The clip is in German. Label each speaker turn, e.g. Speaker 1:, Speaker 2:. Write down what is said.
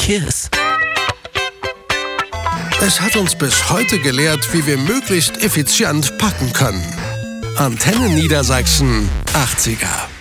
Speaker 1: Verkehrs.
Speaker 2: Es hat uns bis heute gelehrt, wie wir möglichst effizient parken können. Antenne Niedersachsen 80er.